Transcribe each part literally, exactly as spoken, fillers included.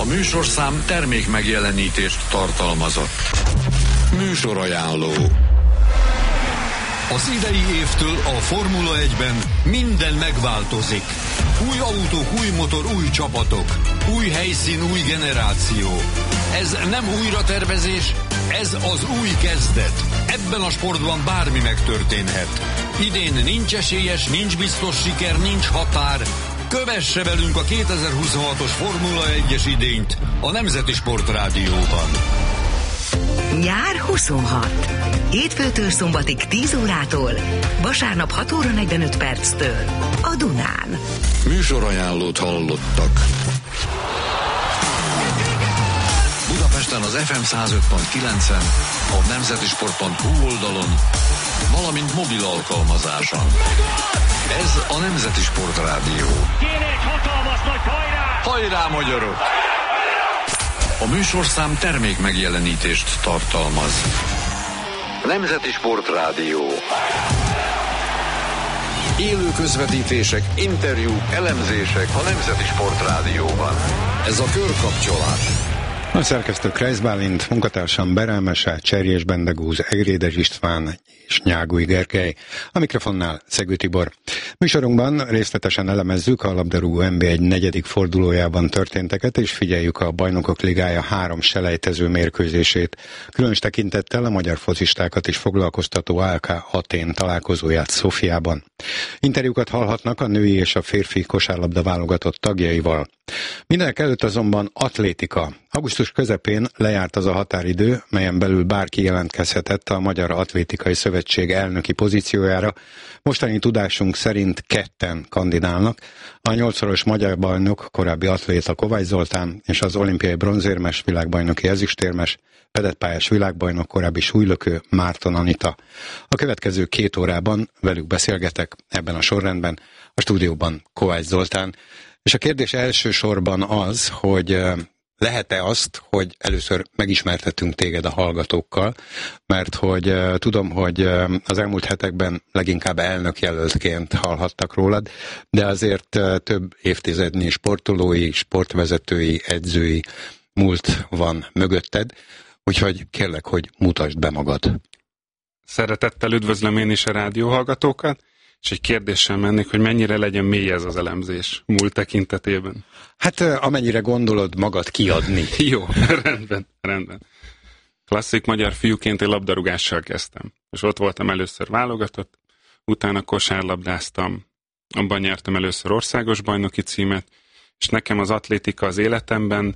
műsorszám termék megjelenítést tartalmazott. Műsorajánló. Az idei évtől a Formula egyben minden megváltozik. Új autók, új motor, új csapatok. Új helyszín, új generáció. Ez nem újratervezés, ez az új kezdet. Ebben a sportban bármi megtörténhet. Idén nincs esélyes, nincs biztos siker, nincs határ. Kövesse velünk a kétezer-huszonhatos Formula egyes idényt a Nemzeti Sport Rádióban. Nyár huszonhat. Hétfőtől szombatig tíz órától, vasárnap hat óra negyvenöt perctől a Dunán. Műsorajánlót hallottak. Budapesten az ef em száz öt pont kilencen, a nemzetisport pont hu oldalon, valamint mobil alkalmazáson. Ez a Nemzeti Sport Rádió. Kéne egy hatalmas nagy hajrá! Hajrá, magyarok! A műsorszám termék megjelenítést tartalmaz. Nemzeti Sport Rádió. Élő közvetítések, interjúk, elemzések a Nemzeti Sport Rádióban. Ez a körkapcsolás. A szerkesztő Kreisz Bálint, munkatársam Berelmese, Cserjés Bendegúz, Egrédes István és Nyágúj Gergely. A mikrofonnál Szegő Tibor. Műsorunkban részletesen elemezzük a labdarúgó en bé egy negyedik fordulójában történteket, és figyeljük a Bajnokok Ligája három selejtező mérkőzését. Különös tekintettel a magyar focistákat is foglalkoztató á ká Atén találkozóját Szófiában. Interjúkat hallhatnak a női és a férfi kosárlabda válogatott tagjaival. Mindenek előtt azonban atlétika. Augusztus közepén lejárt az a határidő, melyen belül bárki jelentkezhetett a Magyar Atlétikai Szövetség elnöki pozíciójára. Mostani tudásunk szerint ketten kandidálnak. A nyolcszoros magyar bajnok, korábbi atléta Kovács Zoltán és az olimpiai bronzérmes, világbajnoki ezüstérmes, pedettpályás világbajnok, korábbi súlylökő Márton Anita. A következő két órában velük beszélgetek ebben a sorrendben, a stúdióban Kovács Zoltán. És a kérdés elsősorban az, hogy lehet-e azt, hogy először megismertettünk téged a hallgatókkal, mert hogy tudom, hogy az elmúlt hetekben leginkább elnökjelöltként hallhattak rólad, de azért több évtizednyi sportolói, sportvezetői, edzői múlt van mögötted, úgyhogy kérlek, hogy mutasd be magad. Szeretettel üdvözlöm én is a rádióhallgatókat, és egy kérdéssel mennék, hogy mennyire legyen mély ez az elemzés múlt tekintetében. Hát amennyire gondolod magad kiadni. Jó, rendben, rendben. Klasszik magyar fiúként én labdarúgással kezdtem. És ott voltam először válogatott, utána kosárlabdáztam, abban nyertem először országos bajnoki címet, és nekem az atlétika az életemben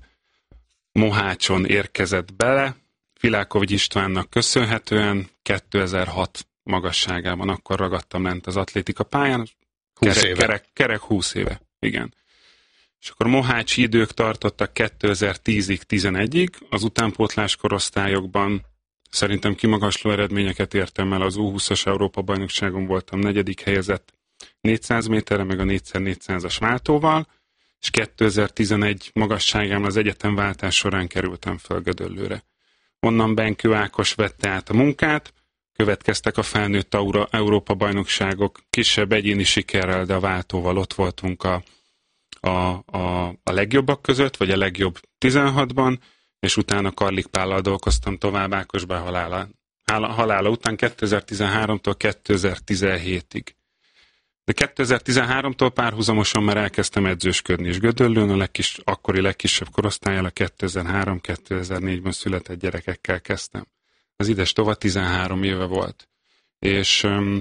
Mohácson érkezett bele, Filákovics Istvánnak köszönhetően kétezer-hat magasságában, akkor ragadtam lent az atlétika pályán. húsz éve. Kerek, kerek húsz éve, igen. És akkor mohácsi idők tartottak kétezer-tízig, tizenegyig, az utánpótlás korosztályokban szerintem kimagasló eredményeket értem el, az U húszas Európa-bajnokságon voltam negyedik helyezett négyszáz méterre, meg a négy száz négyszázas váltóval, és kétezer-tizenegy magasságában az egyetemváltás során kerültem fel Gödöllőre. Onnan Benkő Ákos vette át a munkát, következtek a felnőtt Európa-bajnokságok, kisebb egyéni sikerrel, de a váltóval ott voltunk a, a, a, a legjobbak között, vagy a legjobb tizenhatban, és utána Karlik Pállal dolgoztam tovább Ákosbá halála, halála után kétezer-tizenháromtól kétezer-tizenhétig. De kétezer-tizenháromtól párhuzamosan már elkezdtem edzősködni, és Gödöllőn a legkis, akkori legkisebb korosztályal a kétezer-három kétezer-négyben született gyerekekkel kezdtem. Az ides tova tizenhárom éve volt. És um,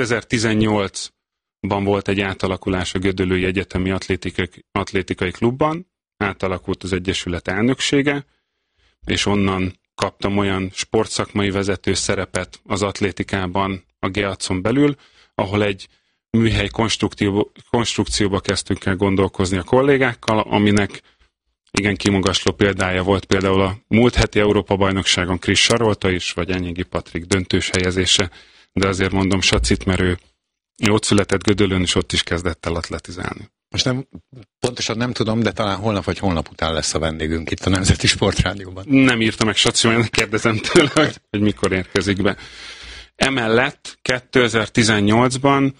kétezer-tizennyolcban volt egy átalakulás a Gödöllői Egyetemi Atlétikai, Atlétikai Klubban, átalakult az Egyesület elnöksége, és onnan kaptam olyan sportszakmai vezető szerepet az atlétikában a GEAC-on belül, ahol egy műhely konstrukcióba kezdtünk el gondolkozni a kollégákkal, aminek igen kimagasló példája volt például a múlt heti Európa-bajnokságon Krisz Sarolta is, vagy Enyégi Patrik döntős helyezése, de azért mondom Sacit, mert ő, ő ott született Gödöllőn, és ott is kezdett el atletizálni. Most nem, pontosan nem tudom, de talán holnap vagy holnap után lesz a vendégünk itt a Nemzeti Sport Rádióban. Nem írta meg Saci, mert kérdezem tőle, hogy, hogy mikor érkezik be. Emellett kétezer-tizennyolcban,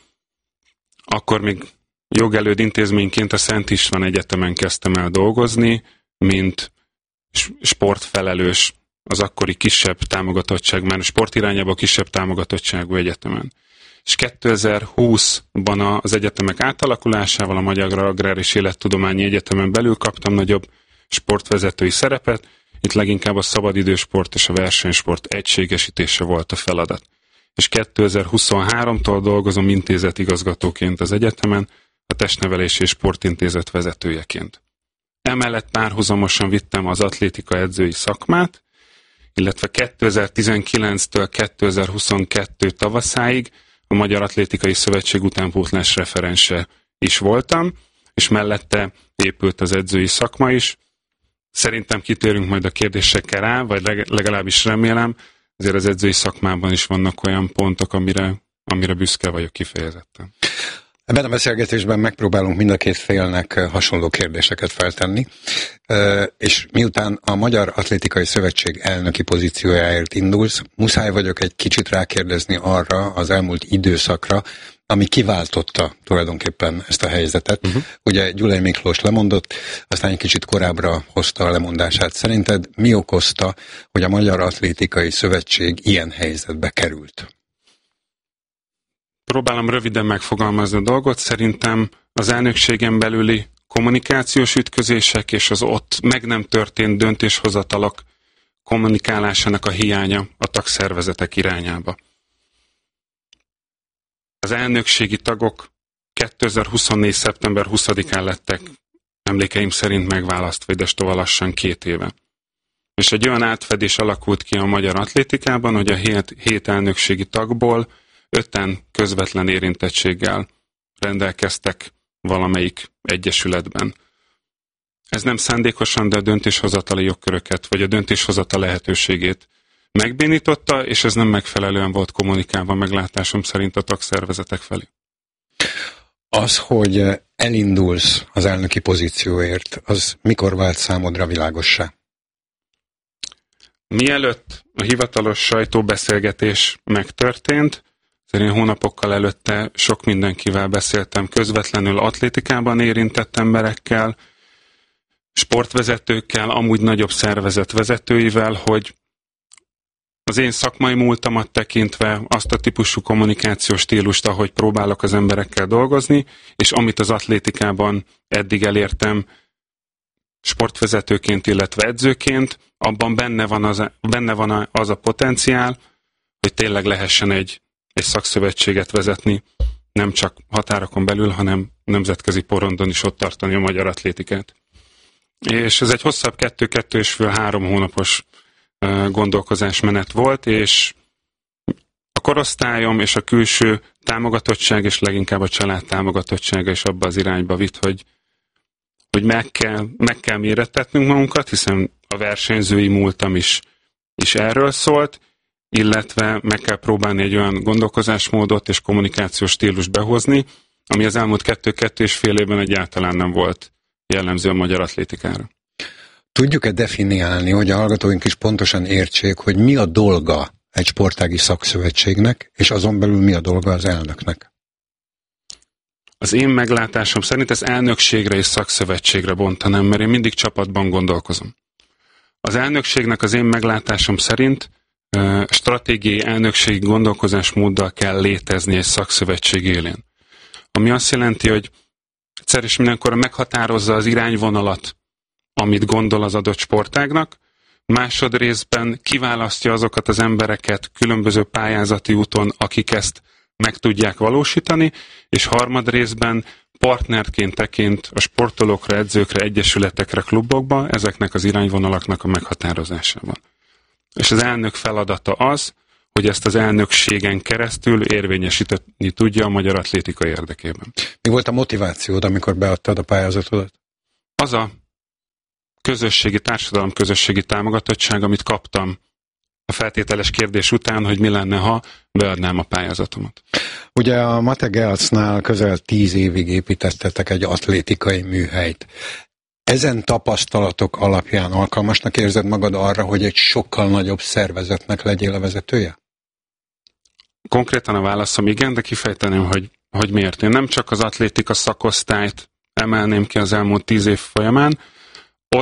akkor még jogelőd intézményként a Szent István Egyetemen kezdtem el dolgozni, mint sportfelelős az akkori kisebb támogatottság, már a sport irányába kisebb támogatottságú egyetemen. És kétezer-húszban az egyetemek átalakulásával a Magyar Agrár és Élettudományi Egyetemen belül kaptam nagyobb sportvezetői szerepet, itt leginkább a szabadidősport és a versenysport egységesítése volt a feladat. És kétezer-huszonháromtól dolgozom intézetigazgatóként az egyetemen, a Testnevelési és Sportintézet vezetőjeként. Emellett párhuzamosan vittem az atlétika edzői szakmát, illetve kétezer-tizenkilenctől kétezer-huszonkettő tavaszáig a Magyar Atlétikai Szövetség utánpótlás referense is voltam, és mellette épült az edzői szakma is. Szerintem kitérünk majd a kérdésekkel rá, vagy legalábbis remélem, azért az edzői szakmában is vannak olyan pontok, amire, amire büszke vagyok kifejezetten. Ebben a beszélgetésben megpróbálunk mind a két félnek hasonló kérdéseket feltenni, és miután a Magyar Atlétikai Szövetség elnöki pozíciójáért indulsz, muszáj vagyok egy kicsit rákérdezni arra az elmúlt időszakra, ami kiváltotta tulajdonképpen ezt a helyzetet. Uh-huh. Ugye Gyulai Miklós lemondott, aztán egy kicsit korábbra hozta a lemondását. Szerinted mi okozta, hogy a Magyar Atlétikai Szövetség ilyen helyzetbe került? Próbálom röviden megfogalmazni a dolgot. Szerintem az elnökségen belüli kommunikációs ütközések és az ott meg nem történt döntéshozatalak kommunikálásának a hiánya a tagszervezetek irányába. Az elnökségi tagok kétezer-huszonnégy. szeptember huszadikán lettek emlékeim szerint megválasztva, idestova lassan két éve. És egy olyan átfedés alakult ki a magyar atlétikában, hogy a hét, hét elnökségi tagból öten közvetlen érintettséggel rendelkeztek valamelyik egyesületben. Ez nem szándékosan, de a döntéshozatali jogköröket, vagy a döntéshozatal lehetőségét megbénította, és ez nem megfelelően volt kommunikálva meglátásom szerint a tagszervezetek felé. Az, hogy elindulsz az elnöki pozícióért, az mikor vált számodra világossá? Mielőtt a hivatalos sajtóbeszélgetés megtörtént, szerint hónapokkal előtte sok mindenkivel beszéltem, közvetlenül atlétikában érintett emberekkel, sportvezetőkkel, amúgy nagyobb szervezet vezetőivel, hogy az én szakmai múltamat tekintve azt a típusú kommunikációs stílust, ahogy próbálok az emberekkel dolgozni, és amit az atlétikában eddig elértem sportvezetőként, illetve edzőként, abban benne van az, benne van az a potenciál, hogy tényleg lehessen egy, egy szakszövetséget vezetni, nem csak határokon belül, hanem nemzetközi porondon is ott tartani a magyar atlétikát. És ez egy hosszabb kettő-kettő és fél három hónapos gondolkozásmenet volt, és a korosztályom és a külső támogatottság, és leginkább a család támogatottsága is abba az irányba vitt, hogy, hogy meg kell, meg kell mérettetnünk magunkat, hiszen a versenyzői múltam is, is erről szólt, illetve meg kell próbálni egy olyan gondolkozásmódot és kommunikációs stílust behozni, ami az elmúlt kettő-kettő és fél évben egyáltalán nem volt jellemző a magyar atlétikára. Tudjuk-e definiálni, hogy a hallgatóink is pontosan értsék, hogy mi a dolga egy sportági szakszövetségnek, és azon belül mi a dolga az elnöknek? Az én meglátásom szerint ez elnökségre és szakszövetségre bontanám, mert én mindig csapatban gondolkozom. Az elnökségnek az én meglátásom szerint uh, stratégiai elnökségi gondolkozásmóddal kell létezni egy szakszövetség élén. Ami azt jelenti, hogy egyszer és mindenkorra meghatározza az irányvonalat, amit gondol az adott sportágnak, másodrészben kiválasztja azokat az embereket különböző pályázati úton, akik ezt meg tudják valósítani, és harmadrészben partnerként tekint a sportolókra, edzőkre, egyesületekre, klubokba ezeknek az irányvonalaknak a meghatározásában. És az elnök feladata az, hogy ezt az elnökségen keresztül érvényesíteni tudja a magyar atlétika érdekében. Mi volt a motivációd, amikor beadtad a pályázatodat? Az a közösségi, társadalom közösségi támogatottság, amit kaptam a feltételes kérdés után, hogy mi lenne, ha beadnám a pályázatomat. Ugye a Mate Geatsnál közel tíz évig építettetek egy atlétikai műhelyt. Ezen tapasztalatok alapján alkalmasnak érzed magad arra, hogy egy sokkal nagyobb szervezetnek legyél a vezetője? Konkrétan a válaszom igen, de kifejteném, hogy, hogy miért. Én nem csak az atlétika szakosztályt emelném ki az elmúlt tíz év folyamán, ott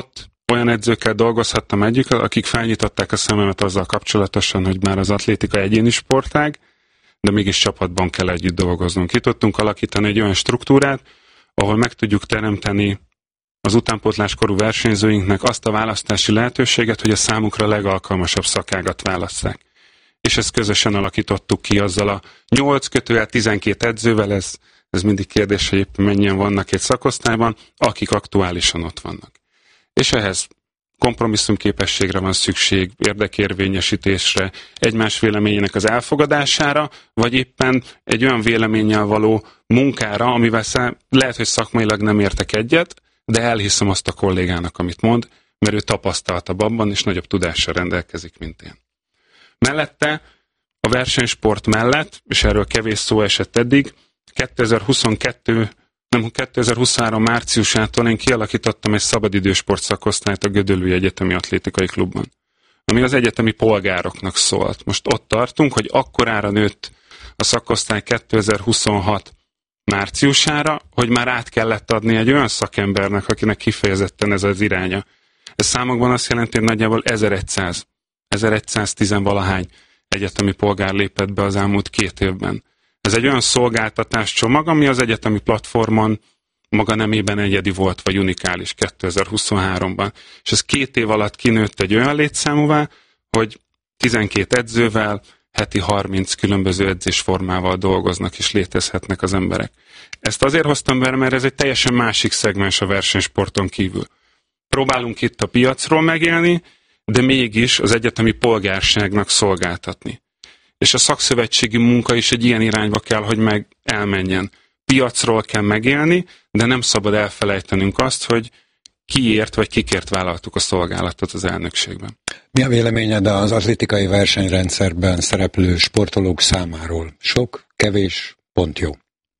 olyan edzőkkel dolgozhattam együtt, akik felnyitották a szememet azzal kapcsolatosan, hogy már az atlétika egyéni sportág, de mégis csapatban kell együtt dolgoznunk. Ki tudtunk alakítani egy olyan struktúrát, ahol meg tudjuk teremteni az utánpótláskorú versenyzőinknek azt a választási lehetőséget, hogy a számukra legalkalmasabb szakágat válasszák. És ezt közösen alakítottuk ki azzal a nyolc kötőjel tizenkét edzővel, ez, ez mindig kérdés, hogy éppen mennyien vannak egy szakosztályban, akik aktuálisan ott vannak. És ehhez kompromisszumképességre van szükség, érdekérvényesítésre, egymás véleményének az elfogadására, vagy éppen egy olyan véleménnyel való munkára, amivel szá- lehet, hogy szakmailag nem értek egyet, de elhiszem azt a kollégának, amit mond, mert ő tapasztaltabb abban, és nagyobb tudással rendelkezik, mint én. Mellette a versenysport mellett, és erről kevés szó esett eddig, kétezer-huszonkettő, nem kétezer-huszonhárom márciusától én kialakítottam egy szabadidősport szakosztályt a Gödöllői Egyetemi Atlétikai Klubban, ami az egyetemi polgároknak szólt. Most ott tartunk, hogy akkorára nőtt a szakosztály kétezer-huszonhat márciusára, hogy már át kellett adni egy olyan szakembernek, akinek kifejezetten ez az iránya. Ez számokban azt jelenti, hogy nagyjából ezerszáz, ezerszáztíz valahány egyetemi polgár lépett be az elmúlt két évben. Ez egy olyan szolgáltatás csomag, ami az egyetemi platformon maga nemében egyedi volt, vagy unikális kétezer-huszonháromban. És ez két év alatt kinőtt egy olyan létszámúvá, hogy tizenkét edzővel, heti harminc különböző edzésformával dolgoznak és létezhetnek az emberek. Ezt azért hoztam be, mert ez egy teljesen másik szegmens a versenysporton kívül. Próbálunk itt a piacról megélni, de mégis az egyetemi polgárságnak szolgáltatni. És a szakszövetségi munka is egy ilyen irányba kell, hogy meg elmenjen. Piacról kell megélni, de nem szabad elfelejtenünk azt, hogy kiért vagy kikért vállaltuk a szolgálatot az elnökségben. Mi a véleményed az atlétikai versenyrendszerben szereplő sportolók számáról? Sok, kevés, pont jó?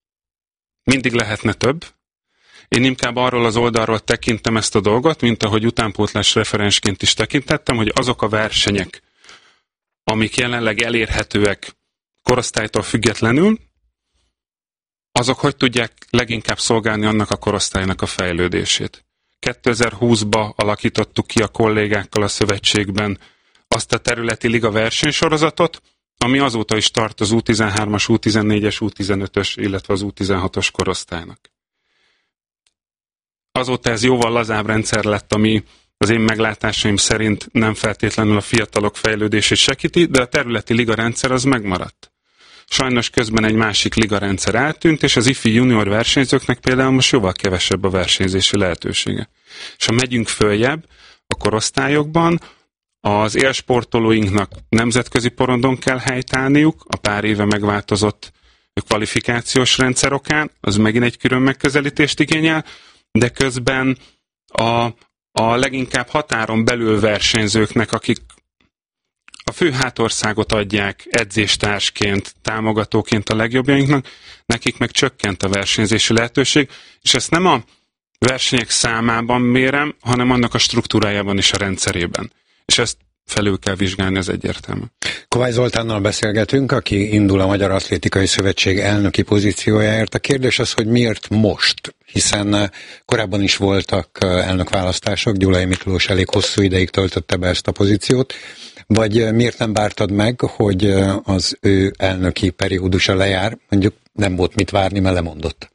Mindig lehetne több. Én inkább arról az oldalról tekintem ezt a dolgot, mint ahogy utánpótlás referensként is tekintettem, hogy azok a versenyek, amik jelenleg elérhetőek korosztálytól függetlenül, azok hogy tudják leginkább szolgálni annak a korosztálynak a fejlődését. kétezer-húszban alakítottuk ki a kollégákkal a szövetségben azt a területi liga versenysorozatot, ami azóta is tart az U tizenhármas, U tizennégyes, U tizenötös, illetve az U tizenhatos korosztálynak. Azóta ez jóval lazább rendszer lett, ami az én meglátásaim szerint nem feltétlenül a fiatalok fejlődését segíti, de a területi ligarendszer az megmaradt. Sajnos közben egy másik ligarendszer eltűnt, és az ifi junior versenyzőknek például most jóval kevesebb a versenyzési lehetősége. És ha megyünk följebb a korosztályokban, az élsportolóinknak nemzetközi porondon kell helytállniuk, a pár éve megváltozott kvalifikációs rendszer okán, az megint egy külön megközelítést igényel, de közben a, a leginkább határon belül versenyzőknek, akik a fő hátországot adják edzéstársként, támogatóként a legjobbjainknak, nekik meg csökkent a versenyzési lehetőség, és ezt nem a versenyek számában mérem, hanem annak a struktúrájában és a rendszerében. És ezt felül kell vizsgálni, ez egyértelmű. Kovács Zoltánnal beszélgetünk, aki indul a Magyar Atlétikai Szövetség elnöki pozíciójáért. A kérdés az, hogy miért most? Hiszen korábban is voltak elnökválasztások, Gyulai Miklós elég hosszú ideig töltötte be ezt a pozíciót, vagy miért nem vártad meg, hogy az ő elnöki periódusa lejár, mondjuk nem volt mit várni, mert lemondott?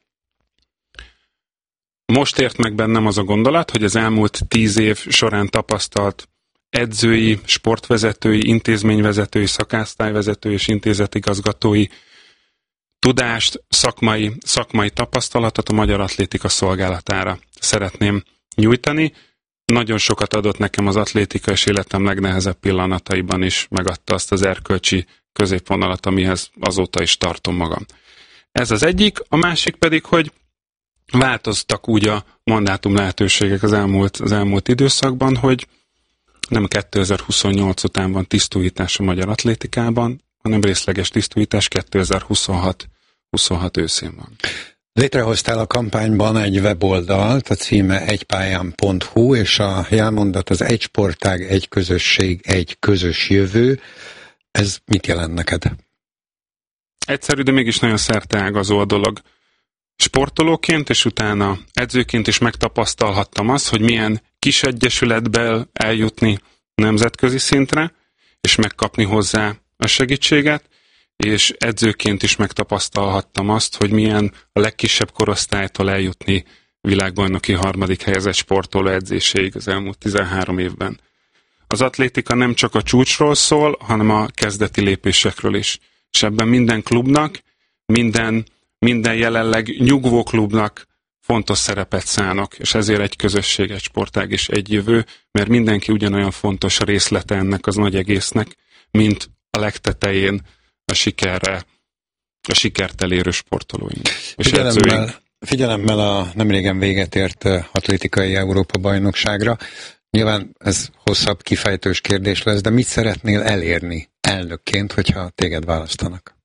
Most ért meg bennem az a gondolat, hogy az elmúlt tíz év során tapasztalt edzői, sportvezetői, intézményvezetői, szakásztályvezetői és intézetigazgatói tudást, szakmai, szakmai tapasztalatot a magyar atlétika szolgálatára szeretném nyújtani. Nagyon sokat adott nekem az atlétika, és életem legnehezebb pillanataiban is megadta azt az erkölcsi középvonalat, amihez azóta is tartom magam. Ez az egyik, a másik pedig, hogy változtak úgy a mandátum lehetőségek az elmúlt, az elmúlt időszakban, hogy nem kétezer-huszonnyolc után van tisztújítás a magyar atlétikában, hanem részleges tisztújítás kétezer-huszonhat huszonhat őszén van. Létrehoztál a kampányban egy weboldalt, a címe egypályán pont hu, és a jelmondat az egy sportág, egy közösség, egy közös jövő. Ez mit jelent neked? Egyszerű, de mégis nagyon szerteágazó a dolog. Sportolóként és utána edzőként is megtapasztalhattam azt, hogy milyen kis egyesületből eljutni nemzetközi szintre, és megkapni hozzá a segítséget, és edzőként is megtapasztalhattam azt, hogy milyen a legkisebb korosztálytól eljutni világbajnoki harmadik helyezett sportoló edzéséig az elmúlt tizenhárom évben. Az atlétika nem csak a csúcsról szól, hanem a kezdeti lépésekről is. És ebben minden klubnak, minden, minden jelenleg nyugvó klubnak fontos szerepet szánok, és ezért egy közösség, egy sportág és egy jövő, mert mindenki ugyanolyan fontos részlete ennek az nagy egésznek, mint a legtetején a sikerre, a sikert elérő sportolóink és edzőink. Figyelemmel a nemrégen véget ért atlétikai Európa-bajnokságra. Nyilván ez hosszabb, kifejtős kérdés lesz, de mit szeretnél elérni elnökként, hogyha téged választanak?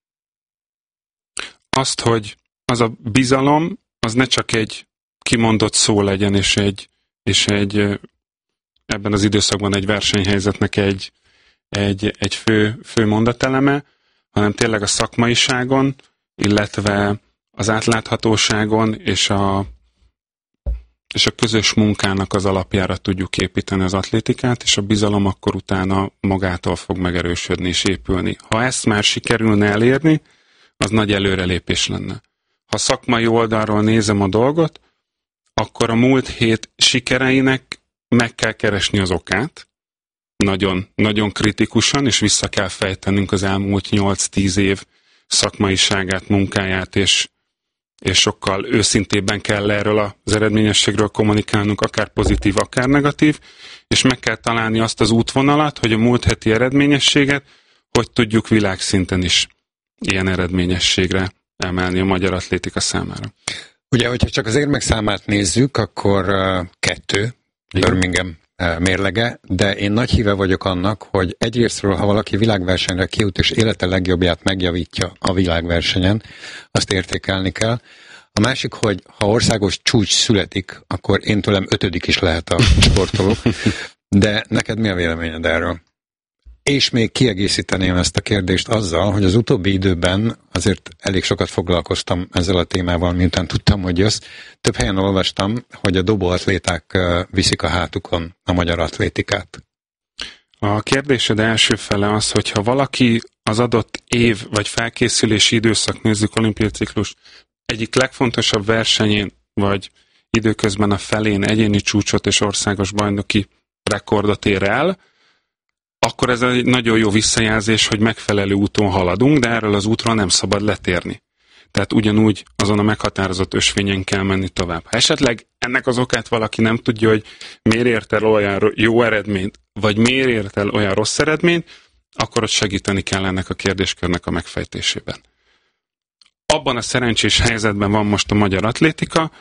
Azt, hogy az a bizalom, az ne csak egy kimondott szó legyen, és egy, és egy ebben az időszakban egy versenyhelyzetnek egy, egy, egy fő, fő mondateleme, hanem tényleg a szakmaiságon, illetve az átláthatóságon és a, és a közös munkának az alapjára tudjuk építeni az atlétikát, és a bizalom akkor utána magától fog megerősödni és épülni. Ha ezt már sikerülne elérni, az nagy előrelépés lenne. Ha szakmai oldalról nézem a dolgot, akkor a múlt hét sikereinek meg kell keresni az okát, nagyon, nagyon kritikusan, és vissza kell fejtenünk az elmúlt nyolc-tíz év szakmaiságát, munkáját, és, és sokkal őszintébben kell erről az eredményességről kommunikálnunk, akár pozitív, akár negatív, és meg kell találni azt az útvonalat, hogy a múlt heti eredményességet hogy tudjuk világszinten is ilyen eredményességre emelni a magyar atlétika számára. Ugye, hogyha csak az érmek számát nézzük, akkor uh, kettő Birmingham uh, mérlege, de én nagy híve vagyok annak, hogy egyrésztről, ha valaki világversenyre kijut és élete legjobbját megjavítja a világversenyen, azt értékelni kell. A másik, hogy ha országos csúcs születik, akkor én tőlem ötödik is lehet a sportoló. De neked mi a véleményed erről? És még kiegészíteném ezt a kérdést azzal, hogy az utóbbi időben azért elég sokat foglalkoztam ezzel a témával, miután tudtam, hogy jössz. Több helyen olvastam, hogy a dobóatléták viszik a hátukon a magyar atlétikát. A kérdésed első fele az, hogyha valaki az adott év vagy felkészülési időszak, nézzük olimpiai ciklus, egyik legfontosabb versenyén, vagy időközben a felén egyéni csúcsot és országos bajnoki rekordot ér el, akkor ez egy nagyon jó visszajelzés, hogy megfelelő úton haladunk, de erről az útról nem szabad letérni. Tehát ugyanúgy azon a meghatározott ösvényen kell menni tovább. Ha esetleg ennek az okát valaki nem tudja, hogy miért ért el olyan jó eredményt, vagy miért ért el olyan rossz eredményt, akkor ott segíteni kell ennek a kérdéskörnek a megfejtésében. Abban a szerencsés helyzetben van most a magyar atlétika,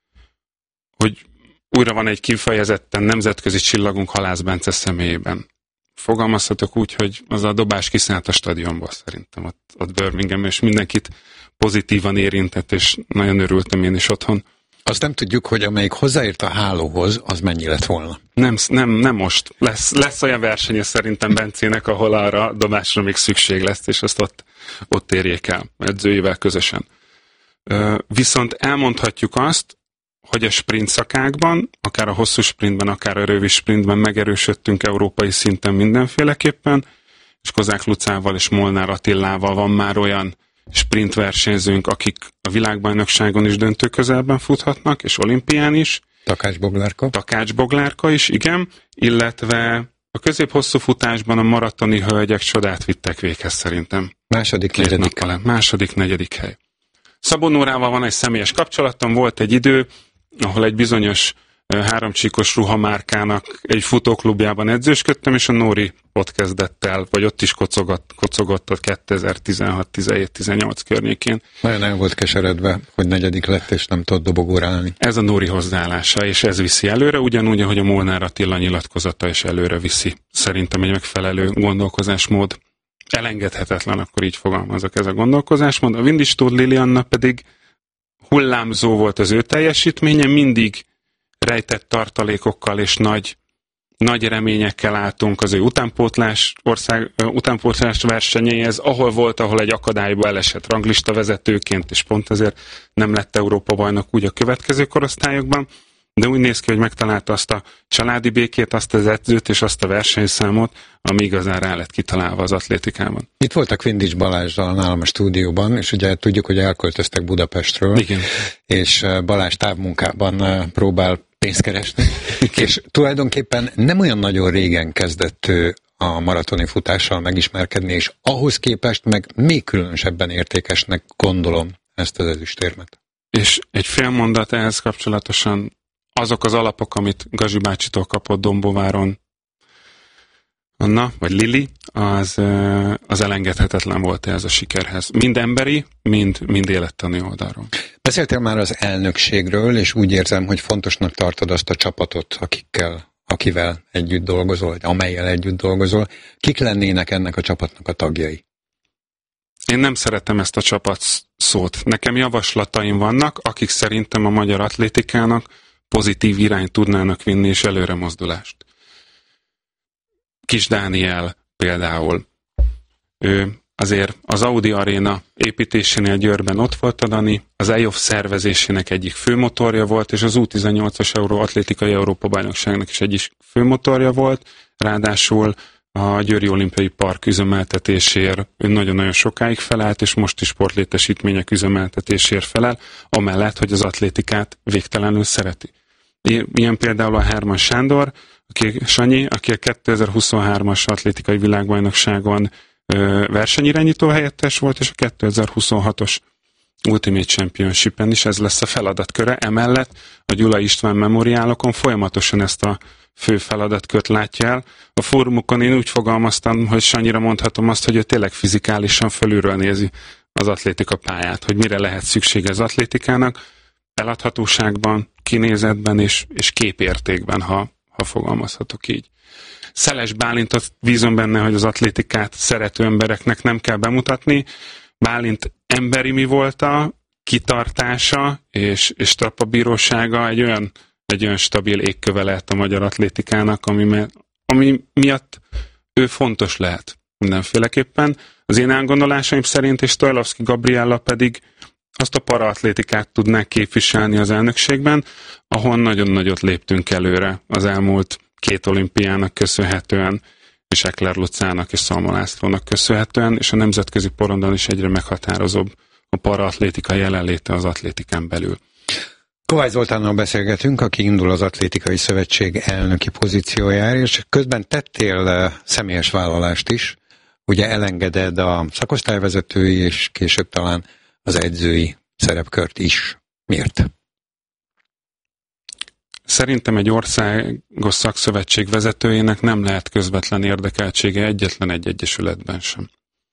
hogy újra van egy kifejezetten nemzetközi csillagunk Halász Bence személyében. Fogalmazhatok úgy, hogy az a dobás kiszállt a stadionból szerintem ott, ott Birmingham, és mindenkit pozitívan érintett, és nagyon örültem én is otthon. Azt nem tudjuk, hogy amelyik hozzáért a hálóhoz, az mennyi lett volna. Nem, nem, nem most. Lesz, lesz olyan versenye szerintem Bencének, ahol arra a dobásra még szükség lesz, és azt ott, ott érjék el edzőjével közösen. Viszont elmondhatjuk azt, hogy a sprint szakákban, akár a hosszú sprintben, akár a rövid sprintben megerősödtünk európai szinten mindenféleképpen, és Kozák Lucával és Molnár Attillával van már olyan sprint versenyzőnk, akik a világbajnokságon is döntő közelben futhatnak, és olimpián is. Takács Boglárka. Takács Boglárka is, igen, illetve a közép-hosszú futásban a maratoni hölgyek csodát vittek véghez szerintem. Második, negyedik. Második, negyedik hely. Szabó Nórával van egy személyes kapcsolatom, volt egy idő, ahol egy bizonyos háromcsíkos ruhamárkának egy futóklubjában edzősködtem, és a Nóri ott kezdett el, vagy ott is kocogott, kocogott a kétezer-tizenhat tizenhét tizennyolc környékén. Nagyon el volt keseredve, hogy negyedik lett, és nem tudott dobogóra állni. Ez a Nóri hozzáállása, és ez viszi előre, ugyanúgy, ahogy a Molnár Attila nyilatkozata is előre viszi. Szerintem egy megfelelő gondolkozásmód. Elengedhetetlen, akkor így fogalmazok, ez a gondolkozásmód. A Windistól Lilianna pedig hullámzó volt az ő teljesítménye, mindig rejtett tartalékokkal és nagy, nagy reményekkel álltunk az ő utánpótlás, ország, utánpótlás versenyeihez, ahol volt, ahol egy akadályba elesett ranglista vezetőként, és pont ezért nem lett Európa bajnok úgy a következő korosztályokban, de úgy néz ki, hogy megtalálta azt a családi békét, azt az edzőt és azt a versenyszámot, ami igazán rá lett kitalálva az atlétikában. Itt voltak Vindics Balázsral nálam a stúdióban, és ugye tudjuk, hogy elköltöztek Budapestről, igen. És Balázs távmunkában próbál pénzt keresni, és tulajdonképpen nem olyan nagyon régen kezdett ő a maratoni futással megismerkedni, és ahhoz képest meg még különösebben értékesnek gondolom ezt az ezüstérmet. És egy fél mondat ehhez kapcsolatosan, azok az alapok, amit Gazi bácsitól kapott Dombováron, Anna, vagy Lili, az, az elengedhetetlen volt ez a sikerhez. Mind emberi, mind, mind élettani oldalról. Beszéltél már az elnökségről, és úgy érzem, hogy fontosnak tartod azt a csapatot, akikkel, akivel együtt dolgozol, vagy amellyel együtt dolgozol. Kik lennének ennek a csapatnak a tagjai? Én nem szeretem ezt a csapat szót. Nekem javaslataim vannak, akik szerintem a magyar atlétikának pozitív irányt tudnának vinni, és előre mozdulást. Kis Dániel például. Ő azért az Audi Arena építésénél Győrben ott volt a Dani, az e o ef szervezésének egyik főmotorja volt, és az U tizennyolcas Euró atlétikai Európa-bajnokságnak is egyik főmotorja volt, ráadásul a Győri Olimpiai Park üzemeltetésért ő nagyon-nagyon sokáig felállt, és most is sportlétesítmények üzemeltetésért felel, amellett, hogy az atlétikát végtelenül szereti. Ilyen például a Herman Sándor, aki, Sanyi, aki a kétezer-huszonhármas atlétikai világbajnokságon ö, versenyirányító helyettes volt, és a kétezer-huszonhatos Ultimate Championship-en is ez lesz a feladatköre. Emellett a Gyula István memoriálokon folyamatosan ezt a fő feladatkört látja el. A fórumokon én úgy fogalmaztam, hogy Sanyira mondhatom azt, hogy ő tényleg fizikálisan fölülről nézi az atlétika pályát, hogy mire lehet szüksége az atlétikának, eladhatóságban, kinézetben és, és képértékben, ha, ha fogalmazhatok így. Szeles Bálintot bízom benne, hogy az atlétikát szerető embereknek nem kell bemutatni. Bálint emberi mi volta, kitartása és, és trapabírósága egy olyan, egy olyan stabil égköve lehet a magyar atlétikának, ami, ami miatt ő fontos lehet mindenféleképpen. Az én elgondolásaim szerint, és Stojlovszky Gabriella pedig azt a paraatlétikát tudnák képviselni az elnökségben, ahol nagyon nagyot léptünk előre az elmúlt két olimpiának köszönhetően, és Ekler Lucának és Szalma Lászlónak köszönhetően, és a nemzetközi porondon is egyre meghatározóbb a paraatlétika jelenléte az atlétikán belül. Kovács Zoltánnal beszélgetünk, aki indul az Atlétikai Szövetség elnöki pozíciójára, és közben tettél személyes vállalást is, ugye elengeded a szakosztályvezetői, és később talán az edzői szerepkört is. Miért? Szerintem egy országos szakszövetség vezetőjének nem lehet közvetlen érdekeltsége egyetlen egy egyesületben sem.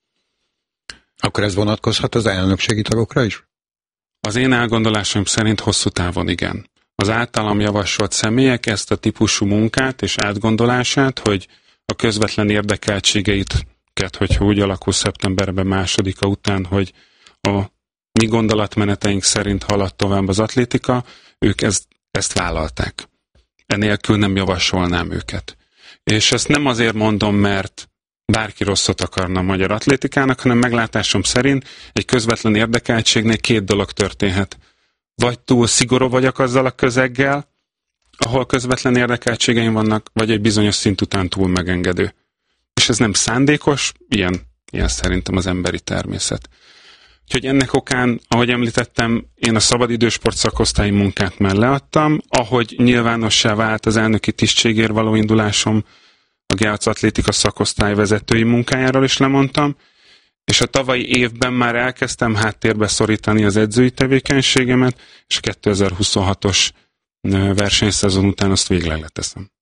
Akkor ez vonatkozhat az elnökségi tagokra is? Az én elgondolásom szerint hosszú távon igen. Az általam javasolt személyek ezt a típusú munkát és átgondolását, hogy a közvetlen érdekeltségeit, hogyha úgy alakul szeptemberben másodika után, hogy a mi gondolatmeneteink szerint haladt tovább az atlétika, ők ezt, ezt vállalták. Enélkül nem javasolnám őket. És ezt nem azért mondom, mert bárki rosszat akarna a magyar atlétikának, hanem meglátásom szerint egy közvetlen érdekeltségnél két dolog történhet. Vagy túl szigorú vagyok azzal a közeggel, ahol közvetlen érdekeltségeim vannak, vagy egy bizonyos szint után túl megengedő. És ez nem szándékos, ilyen, ilyen szerintem az emberi természet. Úgyhogy ennek okán, ahogy említettem, én a szabadidősport szakosztályi munkát már leadtam, ahogy nyilvánossá vált az elnöki tisztségért való indulásom, a Geac Atlétika szakosztály vezetői munkájáról is lemondtam, és a tavalyi évben már elkezdtem háttérbe szorítani az edzői tevékenységemet, és a kétezer-huszonhatos versenyszezon után azt végleg leteszem.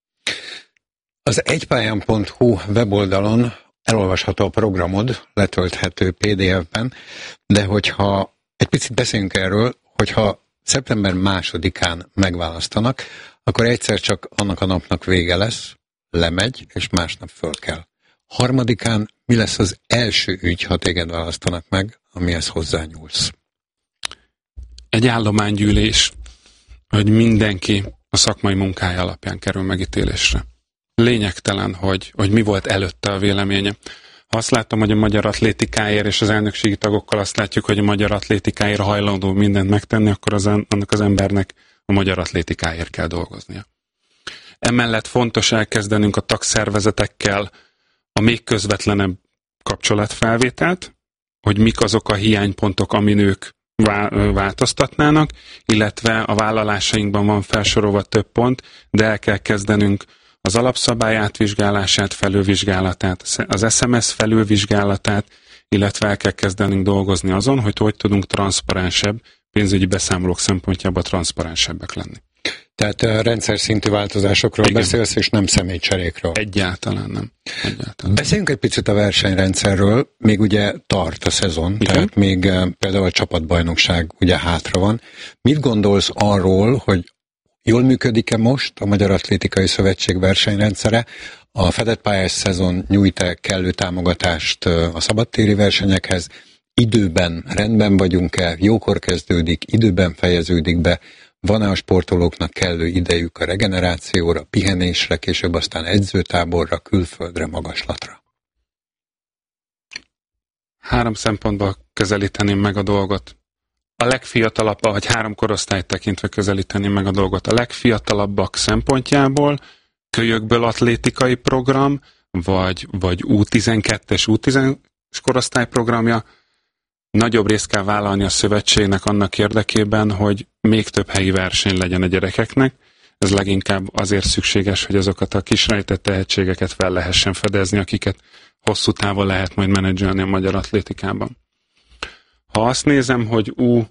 Az egypályán pont hu weboldalon elolvasható a programod, letölthető pé dé ef-ben, de hogyha egy picit beszéljünk erről, hogyha szeptember másodikán megválasztanak, akkor egyszer csak annak a napnak vége lesz, lemegy, és másnap föl kell. Harmadikán mi lesz az első ügy, ha téged választanak meg, amihez hozzányúlsz? Egy állománygyűlés, hogy mindenki a szakmai munkája alapján kerül megítélésre. Lényegtelen, hogy, hogy mi volt előtte a véleménye. Ha azt látom, hogy a magyar atlétikáért és az elnökségi tagokkal azt látjuk, hogy a magyar atlétikáért hajlandó mindent megtenni, akkor az, annak az embernek a magyar atlétikáért kell dolgoznia. Emellett fontos elkezdenünk a tagszervezetekkel a még közvetlenebb kapcsolatfelvételt, hogy mik azok a hiánypontok, amin ők változtatnának, illetve a vállalásainkban van felsorolva több pont, de el kell kezdenünk az alapszabály átvizsgálását, felülvizsgálatát, az es em es felülvizsgálatát, illetve el kell kezdenünk dolgozni azon, hogy hogy tudunk transzparensebb, pénzügyi beszámolók szempontjából transzparensebbek lenni. Tehát a rendszer szintű változásokról Igen. beszélsz, és nem személycserékről. Egyáltalán nem. Egyáltalán. Beszéljünk egy picit a versenyrendszerről. Még ugye tart a szezon, Igen. tehát még például a csapatbajnokság ugye hátra van. Mit gondolsz arról, hogy jól működik-e most a Magyar Atlétikai Szövetség versenyrendszere? A fedett pályás szezon nyújt-e kellő támogatást a szabadtéri versenyekhez? Időben rendben vagyunk-e? Jókor kezdődik, időben fejeződik be? Van-e a sportolóknak kellő idejük a regenerációra, pihenésre, később aztán edzőtáborra, külföldre, magaslatra? Három szempontból közelíteném meg a dolgot. A legfiatalabb, vagy három korosztályt tekintve közelíteném meg a dolgot. A legfiatalabbak szempontjából kölyökből atlétikai program, vagy, vagy U tizenkettes, U tízes korosztály programja, nagyobb részt kell vállalni a szövetségnek annak érdekében, hogy még több helyi verseny legyen a gyerekeknek. Ez leginkább azért szükséges, hogy azokat a kisrejtett tehetségeket fel lehessen fedezni, akiket hosszú távon lehet majd menedzselni a magyar atlétikában. Ha azt nézem, hogy ú,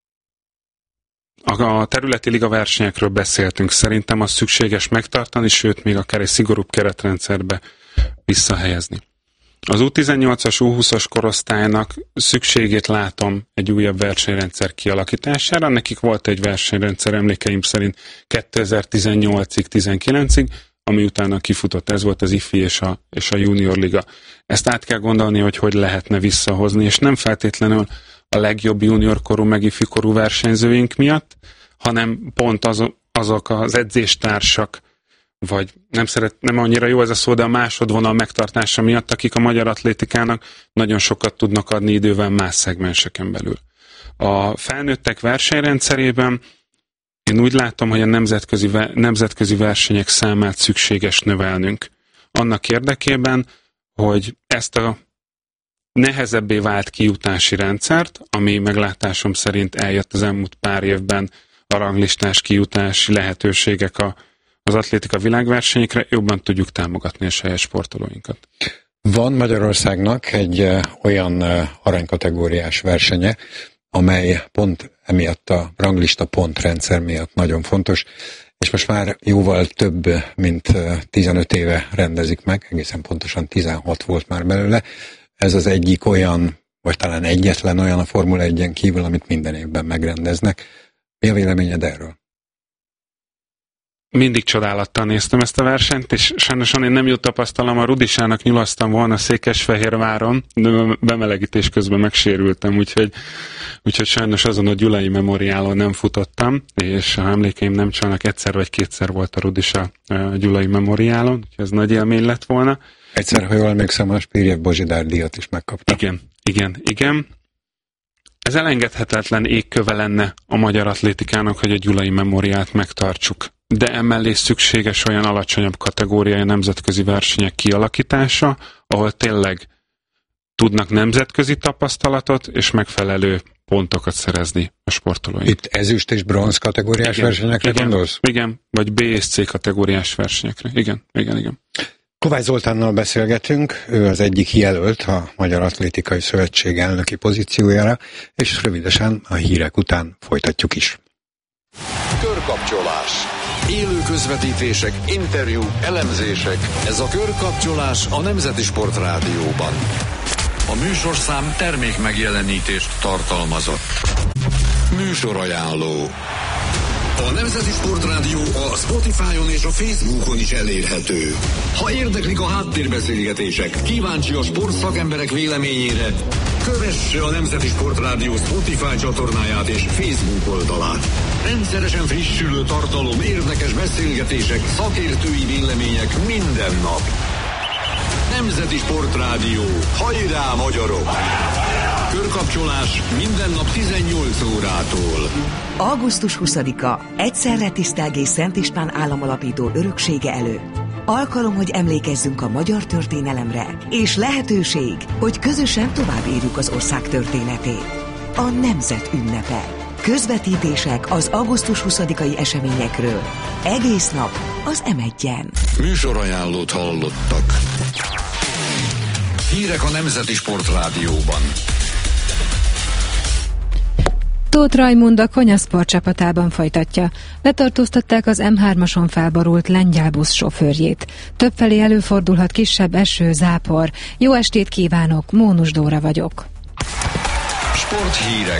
a területi liga versenyekről beszéltünk, szerintem az szükséges megtartani, sőt, még akár egy szigorúbb keretrendszerbe visszahelyezni. Az U tizennyolcas, U húszas korosztálynak szükségét látom egy újabb versenyrendszer kialakítására. Nekik volt egy versenyrendszer emlékeim szerint kétezer-tizennyolcig, tizenkilencig, ami utána kifutott, ez volt az ifi és a, és a junior liga. Ezt át kell gondolni, hogy hogy lehetne visszahozni, és nem feltétlenül a legjobb juniorkorú, meg ifikorú versenyzőink miatt, hanem pont azok, azok az edzéstársak, vagy nem szeret, nem annyira jó ez a szó, de a másodvonal megtartása miatt, akik a magyar atlétikának nagyon sokat tudnak adni idővel más szegmenseken belül. A felnőttek versenyrendszerében én úgy látom, hogy a nemzetközi, nemzetközi versenyek számát szükséges növelnünk. Annak érdekében, hogy ezt a nehezebbé vált kijutási rendszert, ami meglátásom szerint eljött az elmúlt pár évben a ranglistás kijutási lehetőségek a az atlétika világversenyekre, jobban tudjuk támogatni a saját sportolóinkat. Van Magyarországnak egy uh, olyan uh, aranykategóriás versenye, amely pont emiatt a ranglista pontrendszer miatt nagyon fontos, és most már jóval több, mint uh, tizenöt éve rendezik meg, egészen pontosan tizenhat volt már belőle. Ez az egyik olyan, vagy talán egyetlen olyan a Formula egyen kívül, amit minden évben megrendeznek. Mi a véleményed erről? Mindig csodálattal néztem ezt a versenyt, és sajnosan én nem jó tapasztalom, a Rudisának nyulasztam volna Székesfehérváron, de bemelegítés közben megsérültem, úgyhogy, úgyhogy sajnos azon a Gyulai Memoriálon nem futottam, és ha emlékeim nem csalnak, egyszer vagy kétszer volt a Rudisa a Gyulai Memoriálon, úgyhogy ez nagy élmény lett volna. Egyszer, ha jól emlékszem, a Spirjev Bozsidár díjat is megkapta. Igen, igen, igen. Ez elengedhetetlen égköve lenne a magyar atlétikának, hogy a Gyulai Memoriált megtartsuk. De emellé szükséges olyan alacsonyabb kategóriai nemzetközi versenyek kialakítása, ahol tényleg tudnak nemzetközi tapasztalatot és megfelelő pontokat szerezni a sportolóink. Itt ezüst és bronz kategóriás igen, versenyekre igen, gondolsz? Igen, vagy B és C kategóriás versenyekre. Igen, igen, igen. Kovács Zoltánnal beszélgetünk, ő az egyik jelölt a Magyar Atlétikai Szövetség elnöki pozíciójára, és rövidesen a hírek után folytatjuk is. Körkapcsolás. Élő közvetítések, interjúk, elemzések. Ez a Körkapcsolás a Nemzeti Sport Rádióban. A műsorszám termék megjelenítést tartalmazott. Műsorajánló. A Nemzeti Sport Rádió a Spotify-on és a Facebookon is elérhető. Ha érdeklik a háttérbeszélgetések, kíváncsi a sportszakemberek véleményére, kövesse a Nemzeti Sport Rádió Spotify csatornáját és Facebook oldalát. Rendszeresen frissülő tartalom, érdekes beszélgetések, szakértői vélemények minden nap. Nemzeti Sport Rádió. Hajrá, magyarok! Körkapcsolás minden nap tizennyolc órától. augusztus huszadika egyszerre tisztelgés Szent István államalapító öröksége előtt. Alkalom, hogy emlékezzünk a magyar történelemre, és lehetőség, hogy közösen továbbírjuk az ország történetét. A nemzet ünnepe. Közvetítések az augusztus huszadikai eseményekről. Egész nap az em egyen. Műsorajánlót hallottak. Hírek a Nemzeti Sportrádióban. Tóth Rajmund a Konyaszport csapatában folytatja. Letartóztatták az em hármason felborult lengyel busz sofőrjét. Többfelé előfordulhat kisebb eső, zápor. Jó estét kívánok, Mónus Dóra vagyok. Sporthírek.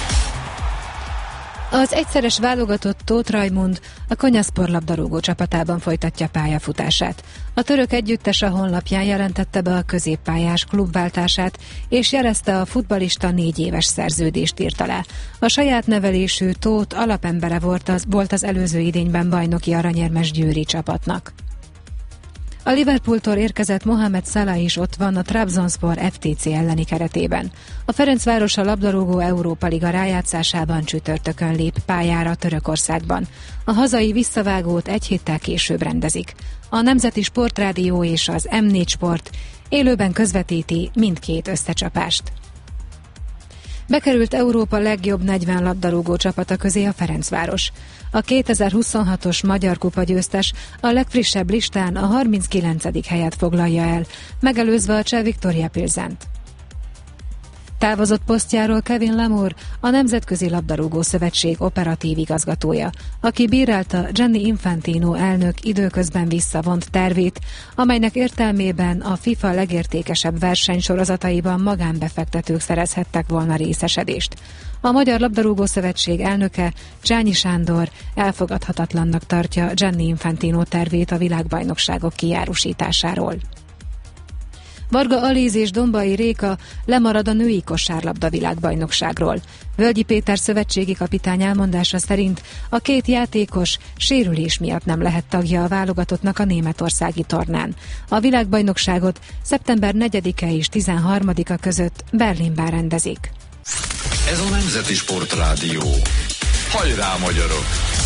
Az egyszeres válogatott Tóth Rajmund a Konyaszport labdarúgó csapatában folytatja pályafutását. A török együttes a honlapján jelentette be a középpályás klubváltását, és jelezte, a futballista négy éves szerződést írt alá. A saját nevelésű Tóth alapembere volt az, volt az előző idényben bajnoki aranyérmes győri csapatnak. A Liverpooltól érkezett Mohamed Salah is ott van a Trabzonspor ef té cé elleni keretében. A Ferencváros a labdarúgó Európa Liga rájátszásában csütörtökön lép pályára Törökországban. A hazai visszavágót egy héttel később rendezik. A Nemzeti Sportrádió és az em négy Sport élőben közvetíti mindkét összecsapást. Bekerült Európa legjobb negyven labdarúgó csapata közé a Ferencváros. A kétezer-huszonhatos Magyar Kupa győztes a legfrissebb listán a harminckilencedik helyet foglalja el, megelőzve a cseh Viktoria Pilsent. Távozott posztjáról Kevin Lamour, a Nemzetközi Labdarúgó Szövetség operatív igazgatója, aki bírálta Gianni Infantino elnök időközben visszavont tervét, amelynek értelmében a FIFA legértékesebb versenysorozataiban magánbefektetők szerezhettek volna részesedést. A Magyar Labdarúgó Szövetség elnöke, Csányi Sándor elfogadhatatlannak tartja Gianni Infantino tervét a világbajnokságok kijárusításáról. Varga Alíz és Dombai Réka lemarad a női kosárlabda világbajnokságról. Völgyi Péter szövetségi kapitány elmondása szerint a két játékos sérülés miatt nem lehet tagja a válogatottnak a németországi tornán. A világbajnokságot szeptember negyedike és tizenharmadika között Berlinben rendezik. Ez a Nemzeti Sportrádió. Hajrá, magyarok!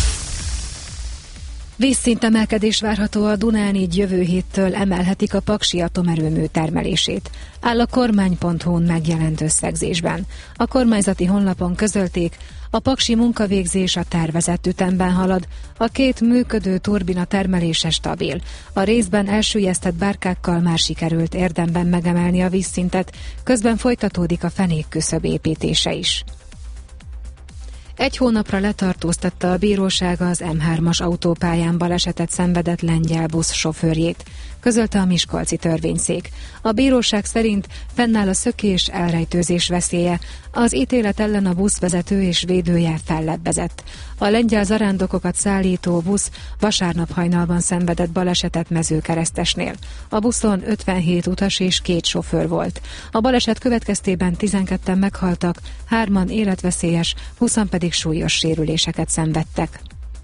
Vízszintemelkedés várható a Dunán, így jövő héttől emelhetik a paksi atomerőmű termelését. Áll a kormány pont hu-n megjelent összegzésben. A kormányzati honlapon közölték, a paksi munkavégzés a tervezett ütemben halad, a két működő turbina termelése stabil. A részben elsüllyesztett bárkákkal már sikerült érdemben megemelni a vízszintet, közben folytatódik a fenékküszöb építése is. Egy hónapra letartóztatta a bíróság az em hármas autópályán balesetet szenvedett lengyel busz sofőrjét, közölte a miskolci törvényszék. A bíróság szerint fennáll a szökés, elrejtőzés veszélye, az ítélet ellen a buszvezető és védője fellebbezett. A lengyel zarándokokat szállító busz vasárnap hajnalban szenvedett balesetet Mezőkeresztesnél. A buszon ötvenhét utas és két sofőr volt. A baleset következtében tizenketten meghaltak, hárman életveszélyes, húszan pedig súlyos sérüléseket szenvedtek.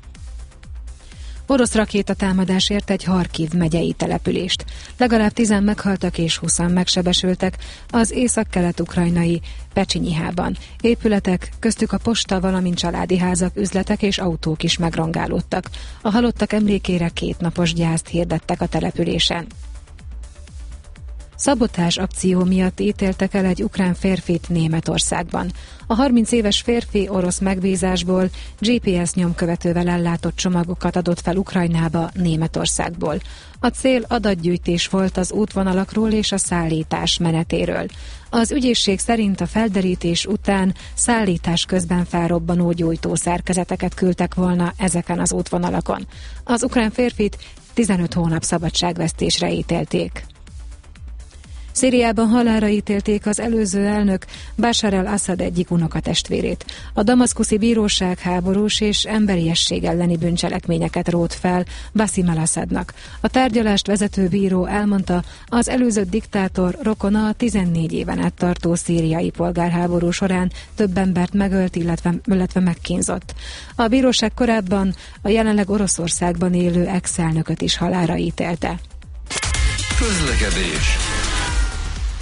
Orosz rakétatámadás ért egy Harkiv megyei települést. Legalább tízen meghaltak és húszan megsebesültek az észak-kelet-ukrajnai Pecsinyihában. Épületek, köztük a posta, valamint családi házak, üzletek és autók is megrongálódtak. A halottak emlékére kétnapos gyászt hirdettek a településen. Szabotázs akció miatt ítéltek el egy ukrán férfit Németországban. A harminc éves férfi orosz megbízásból gé pé es nyomkövetővel ellátott csomagokat adott fel Ukrajnába Németországból. A cél adatgyűjtés volt az útvonalakról és a szállítás menetéről. Az ügyészség szerint a felderítés után szállítás közben felrobbanó gyújtószerkezeteket küldtek volna ezeken az útvonalakon. Az ukrán férfit tizenöt hónap szabadságvesztésre ítélték. Szíriában halálra ítélték az előző elnök Bashar al-Assad egyik unokatestvérét. A damaszkuszi bíróság háborús és emberiesség elleni bűncselekményeket rótt fel Basim al-Assadnak. A tárgyalást vezető bíró elmondta, az előző diktátor rokona a tizennégy éven át tartó szíriai polgárháború során több embert megölt, illetve, illetve megkínzott. A bíróság korábban a jelenleg Oroszországban élő ex-elnököt is halálra ítélte. Közlekedés.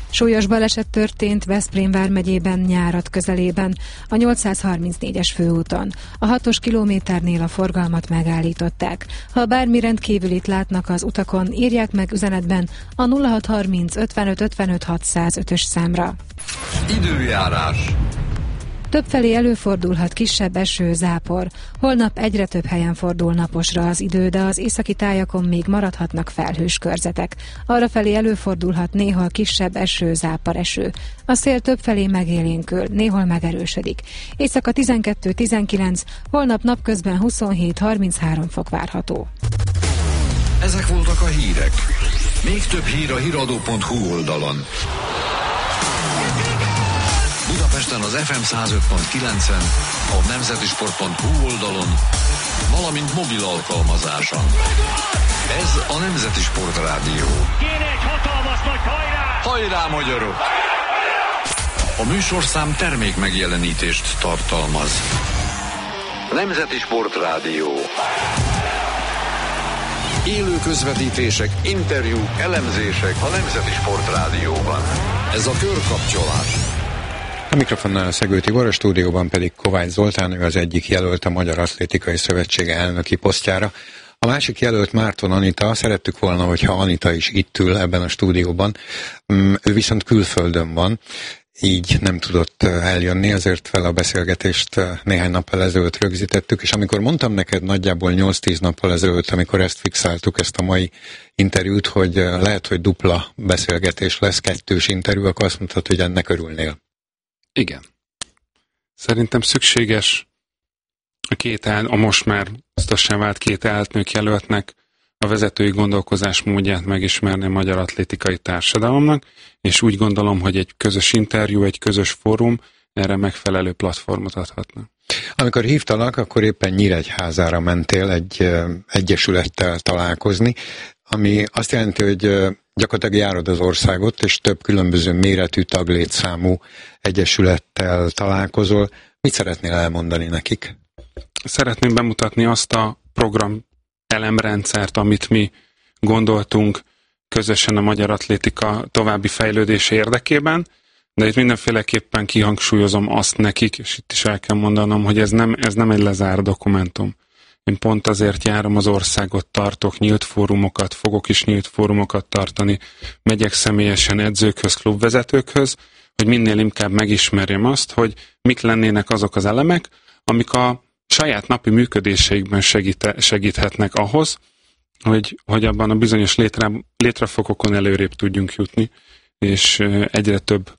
Súlyos baleset történt Veszprém vármegyében Nyárad közelében, a nyolcszázharmincnégyes főúton. A hatos kilométernél a forgalmat megállították. Ha bármi rendkívülit látnak az utakon, írják meg üzenetben a nulla hat harminc ötvenöt ötvenöt hatszázötös számra. Időjárás. Többfelé előfordulhat kisebb eső, zápor. Holnap egyre több helyen fordul naposra az idő, de az északi tájakon még maradhatnak felhős körzetek. Arrafelé előfordulhat néhol kisebb eső, zápor eső. A szél többfelé megélénkül, néhol megerősödik. Éjszaka tizenkettő tizenkilenc, holnap napközben huszonhét harminchárom fok várható. Ezek voltak a hírek. Még több hír a híradó pont hu oldalon. Budapesten az ef em száz öt pont kilencen, a nemzetisport pont hu oldalon, valamint mobil alkalmazáson. Ez a Nemzeti Sport Rádió. Kéne egy hatalmas nagy hajrá! Hajrá, magyarok! A műsorszám termék megjelenítést tartalmaz. Nemzeti Sport Rádió. Élő közvetítések, interjúk, elemzések a Nemzeti Sport Rádióban. Ez a körkapcsolás. A mikrofonnál a Szegő Tibor, a stúdióban pedig Kovács Zoltán, ő az egyik jelölt a Magyar Atlétikai Szövetség elnöki posztjára. A másik jelölt Márton Anita, szerettük volna, hogyha Anita is itt ül ebben a stúdióban, ő viszont külföldön van, így nem tudott eljönni, ezért fel a beszélgetést néhány nappal ezelőtt rögzítettük, és amikor mondtam neked nagyjából nyolc-tíz nappal ezelőtt, amikor ezt fixáltuk, ezt a mai interjút, hogy lehet, hogy dupla beszélgetés lesz, kettős interjú, akkor azt mondtad, hogy ennek örülnél. Igen. Szerintem szükséges a két áll, a most már biztosan vált két állatnők jelöltnek a vezetői gondolkozás módját megismerni a magyar atlétikai társadalomnak, és úgy gondolom, hogy egy közös interjú, egy közös fórum erre megfelelő platformot adhatna. Amikor hívtalak, akkor éppen Nyíregyházára mentél egy egyesülettel találkozni, ami azt jelenti, hogy gyakorlatilag járod az országot, és több különböző méretű taglétszámú egyesülettel találkozol. Mit szeretnél elmondani nekik? Szeretném bemutatni azt a program elemrendszert, amit mi gondoltunk közösen a magyar atlétika további fejlődése érdekében, de itt mindenféleképpen kihangsúlyozom azt nekik, és itt is el kell mondanom, hogy ez nem, ez nem egy lezárt dokumentum. Én pont azért járom az országot, tartok nyílt fórumokat, fogok is nyílt fórumokat tartani, megyek személyesen edzőkhöz, klubvezetőkhöz, hogy minél inkább megismerjem azt, hogy mik lennének azok az elemek, amik a saját napi működéseikben segít, segíthetnek ahhoz, hogy, hogy abban a bizonyos létre, létrefokokon előrébb tudjunk jutni, és egyre több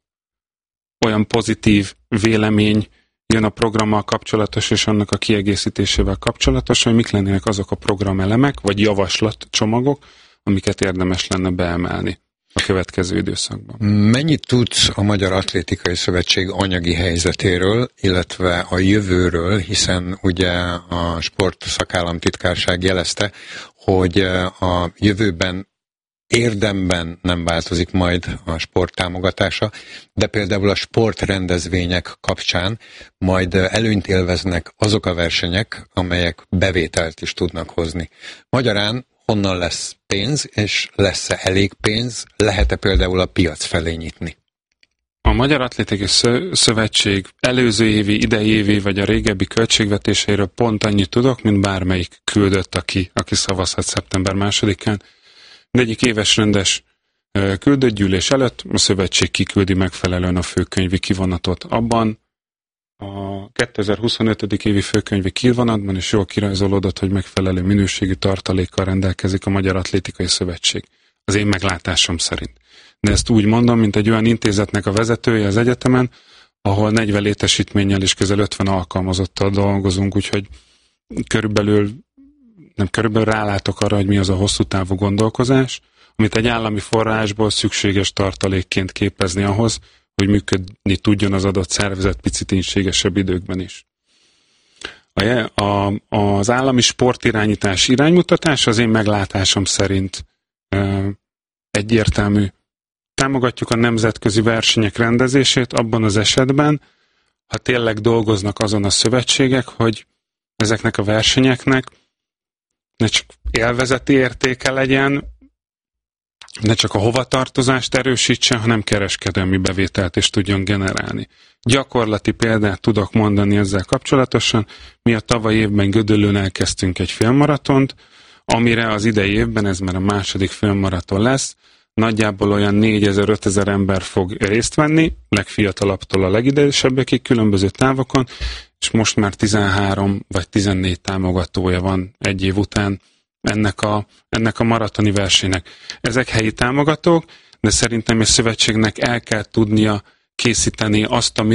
olyan pozitív vélemény jön a programmal kapcsolatos és annak a kiegészítésével kapcsolatos, hogy mik lennének azok a programelemek, vagy javaslatcsomagok, amiket érdemes lenne beemelni a következő időszakban. Mennyit tudsz a Magyar Atlétikai Szövetség anyagi helyzetéről, illetve a jövőről, hiszen ugye a Sport Szakállamtitkárság jelezte, hogy a jövőben érdemben nem változik majd a sport támogatása, de például a sportrendezvények kapcsán majd előnyt élveznek azok a versenyek, amelyek bevételt is tudnak hozni. Magyarán honnan lesz pénz, és lesz-e elég pénz, lehet-e például a piac felé nyitni? A Magyar Atlétikai Szövetség előző évi, idei évi vagy a régebbi költségvetéseiről pont annyit tudok, mint bármelyik küldött, aki, aki szavazhat szeptember másodikán. De egyik éves rendes küldött gyűlés előtt a szövetség kiküldi megfelelően a főkönyvi kivonatot. Abban a kétezer-huszonöt. évi főkönyvi kivonatban is jól kirajzolódott, hogy megfelelő minőségű tartalékkal rendelkezik a Magyar Atlétikai Szövetség. Az én meglátásom szerint. De ezt úgy mondom, mint egy olyan intézetnek a vezetője az egyetemen, ahol negyven létesítménnyel és közel ötven alkalmazottal dolgozunk, úgyhogy körülbelül nem körülbelül rálátok arra, hogy mi az a hosszú távú gondolkozás, amit egy állami forrásból szükséges tartalékként képezni ahhoz, hogy működni tudjon az adott szervezet picit ínségesebb időkben is. A, a, az állami sportirányítás iránymutatás az én meglátásom szerint e, egyértelmű. Támogatjuk a nemzetközi versenyek rendezését abban az esetben, ha tényleg dolgoznak azon a szövetségek, hogy ezeknek a versenyeknek ne csak élvezeti értéke legyen, ne csak a hovatartozást erősítse, hanem kereskedelmi bevételt is tudjon generálni. Gyakorlati példát tudok mondani ezzel kapcsolatosan. Mi a tavaly évben Gödöllőn elkezdtünk egy félmaratont, amire az idei évben, ez már a második félmaraton lesz, nagyjából olyan négyezer-ötezer ember fog részt venni, legfiatalabbtól a legidősebbekig különböző távokon, és most már tizenhárom vagy tizennégy támogatója van egy év után ennek a, ennek a maratoni versenynek. Ezek helyi támogatók, de szerintem a szövetségnek el kell tudnia készíteni azt a